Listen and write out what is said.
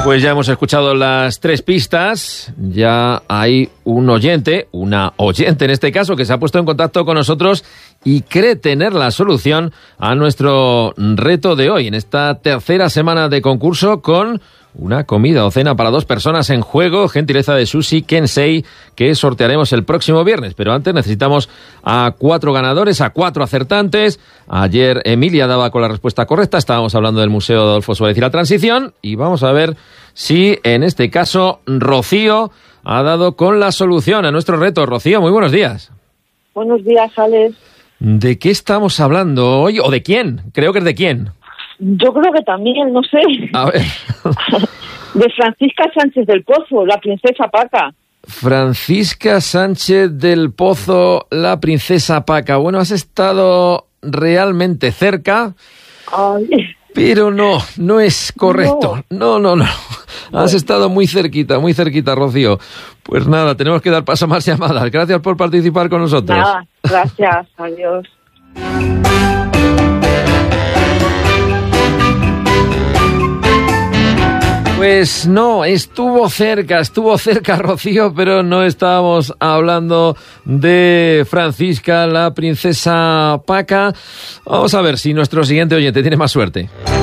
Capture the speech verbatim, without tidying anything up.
Pues ya hemos escuchado las tres pistas, ya hay un oyente, una oyente en este caso, que se ha puesto en contacto con nosotros y cree tener la solución a nuestro reto de hoy, en esta tercera semana de concurso con una comida o cena para dos personas en juego, gentileza de Sushi Kensei, que sortearemos el próximo viernes. Pero antes necesitamos a cuatro ganadores, a cuatro acertantes. Ayer Emilia daba con la respuesta correcta, estábamos hablando del Museo de Adolfo Suárez y la Transición, y vamos a ver si en este caso Rocío ha dado con la solución a nuestro reto. Rocío, muy buenos días. Buenos días, Alex. ¿De qué estamos hablando hoy? ¿O de quién? Creo que es de quién. Yo creo que también, no sé. A ver. De Francisca Sánchez del Pozo, la princesa Paca. Francisca Sánchez del Pozo, la princesa Paca. Bueno, has estado realmente cerca, Ay. pero no, no es correcto. No, no, no. no. Has estado muy cerquita, muy cerquita, Rocío. Pues nada, tenemos que dar paso a más llamadas. Gracias por participar con nosotros. Nada, gracias. Adiós. Pues no, estuvo cerca, estuvo cerca Rocío, pero no estábamos hablando de Francisca, la princesa Paca. Vamos a ver si nuestro siguiente oyente tiene más suerte.